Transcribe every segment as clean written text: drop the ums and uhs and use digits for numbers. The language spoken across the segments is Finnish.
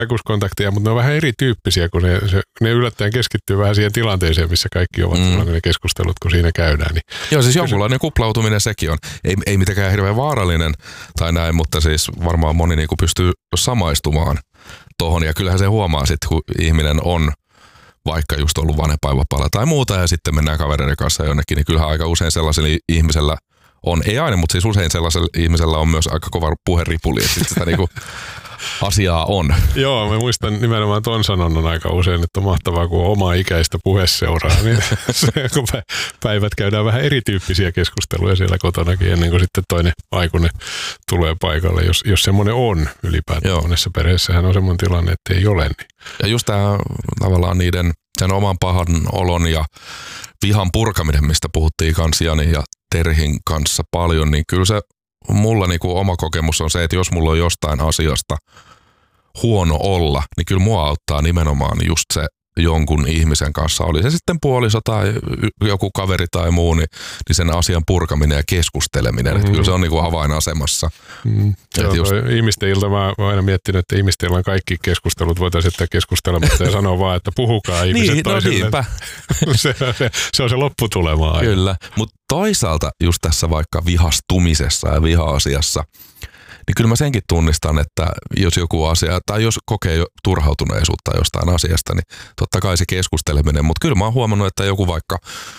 aikuiskontakteja, mutta ne on vähän erityyppisiä, kun ne yllättäen keskittyy vähän siihen tilanteeseen, missä kaikki ovat ne keskustelut, kun siinä käydään. Niin joo, siis jonkunlainen kuplautuminen sekin on. Ei mitenkään hirveän vaarallinen tai näin, mutta siis varmaan moni niin kuin pystyy samaistumaan tohon. Ja kyllähän se huomaa sitten, kun ihminen on vaikka just ollut vanhempainvapaalla tai muuta ja sitten mennään kavereiden kanssa jonnekin, niin kyllähän aika usein sellaisella ihmisellä on, ei aina, mutta siis usein sellaisella ihmisellä on myös aika kova puheripuli, että sitä niinku asiaa on. Joo, mä muistan nimenomaan ton sanonnan aika usein, että on mahtavaa, kun on oma ikäistä puheseuraa, niin kun päivät käydään vähän erityyppisiä keskusteluja siellä kotonakin ennen kuin sitten toinen aikuinen tulee paikalle, jos semmoinen on ylipäätään. Monessa perheessähän on semmoinen tilanne, että ei ole. Niin. Ja just tämä tavallaan sen oman pahan olon ja vihan purkaminen, mistä puhuttiin kans Jani ja Terhin kanssa paljon, niin kyllä se mulla niinku oma kokemus on se, että jos mulla on jostain asiasta huono olla, niin kyllä mua auttaa nimenomaan just se jonkun ihmisen kanssa, oli se sitten puoliso tai joku kaveri tai muu, niin sen asian purkaminen ja keskusteleminen, että kyllä se on niinku avainasemassa. Ihmisten ilta mä oon aina miettinyt, että ihmisten illan kaikki keskustelut voitaisiin jättää keskustelematta ja sanoa vaan, että puhukaa ihmiset niin, toisille. No se on se lopputulema aina. Kyllä, mutta toisaalta just tässä vaikka vihastumisessa ja viha-asiassa, niin kyllä mä senkin tunnistan, että jos joku asia, tai jos kokee jo turhautuneisuutta jostain asiasta, niin totta kai se keskusteleminen, mutta kyllä mä oon huomannut, että joku vaikka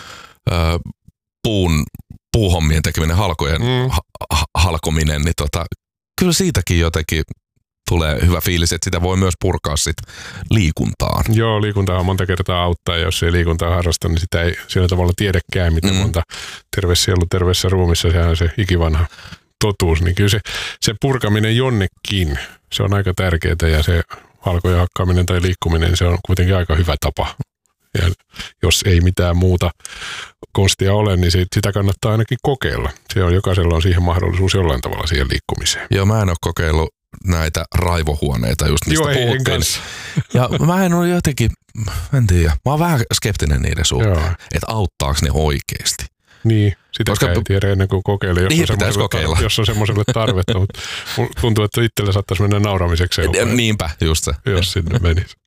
puuhommien tekeminen, halkojen halkominen, niin kyllä siitäkin jotenkin tulee hyvä fiilis, että sitä voi myös purkaa sit liikuntaan. Joo, liikuntaa on monta kertaa auttaa, ja jos ei liikuntaa harrasta, niin sitä ei sillä tavalla tiedäkään, miten monta terve sielu, terveessä ruumissa, sehän on se ikivanha totuus, niin kyllä se purkaminen jonnekin, se on aika tärkeää, ja se halkojen hakkaaminen tai liikkuminen, se on kuitenkin aika hyvä tapa. Ja jos ei mitään muuta konstia ole, niin sitä kannattaa ainakin kokeilla. Jokaisella on siihen mahdollisuus jollain tavalla siihen liikkumiseen. Joo, mä en ole kokeillut näitä raivohuoneita, just mistä puhuttiin. Ja mä en ole jotenkin, en tiedä, mä oon vähän skeptinen niiden suhteen, että auttaako ne oikeasti. Niin, sitä ei tiedä ennen kuin kokeilee, jos on semmoiselle tarvetta, mutta tuntuu, että itselle saattaisi mennä nauramiseksi. Niinpä, just se. Jos sinne menisi.